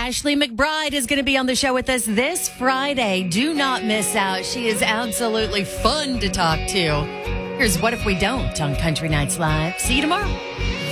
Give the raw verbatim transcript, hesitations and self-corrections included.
Ashley McBride is going to be on the show with us this Friday. Do not miss out. She is absolutely fun to talk to. Here's What If We Don't on Country Nights Live. See you tomorrow.